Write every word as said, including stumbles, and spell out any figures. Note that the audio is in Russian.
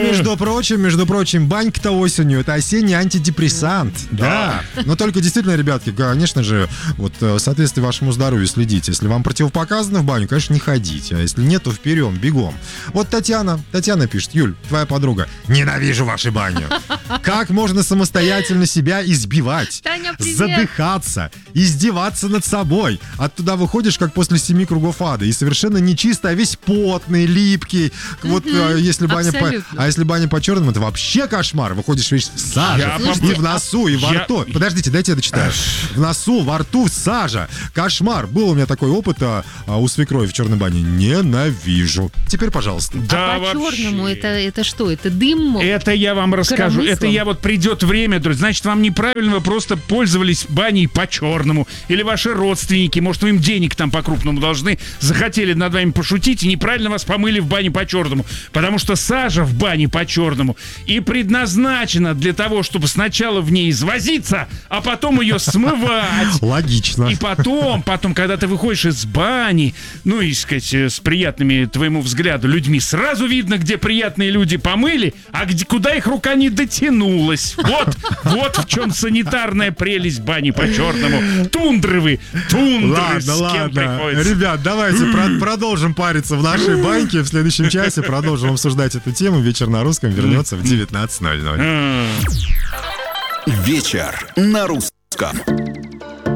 между прочим, между прочим, банька-то осенью — это осенний антидепрессант. Да. да. Но только действительно, ребятки, конечно же, вот в соответствии вашему здоровью следите. Если вам противопоказано в баню, конечно, не ходите. А если нет, то вперед, бегом. Вот Татьяна, Татьяна пишет: Юль, твоя подруга: ненавижу вашу баню. Как можно самостоятельно себя избивать, Таня, задыхаться, издеваться над собой? Оттуда выходишь, как после семи кругов ада, и совершенно нечисто, а весь потный, липкий. Вот mm-hmm. если баня по... А если баня по черному, это вообще кошмар. Выходишь весь в саже. Я и в носу, и во я... рту. Подождите, дайте я дочитаю. В носу, во рту сажа. Кошмар. Был у меня такой опыт а, у свекрови в черной бане. Ненавижу. Теперь, пожалуйста. Да, а по черному это, это что? Это дым? Это я вам расскажу. Это я вот придет время, друзья. Значит, вам неправильно, вы просто пользовались баней по черному. Или ваши родственники, может, вы им денег там по-крупному должны, захотели над вами пошутить и неправильно вас помыли в бане по черному. Потому что сажа в бане по черному и предназначена для того, чтобы сначала в ней извозиться, а потом ее смывать. Логично. И потом, потом, когда ты выходишь из бани, ну, и, сказать, с приятными, твоему взгляду, людьми, сразу видно, где приятные люди помыли, а где, куда их рука не дотянулась. Вот, вот в чем санитарная прелесть бани по черному. Тундры вы, тундры. Ладно, с ладно. Приходится? Ребят, давайте про- продолжим париться в нашей баньке. В следующем часе продолжим обсуждать эту тему. Вечер на русском вернется в девятнадцать ноль ноль. Вечер на русском.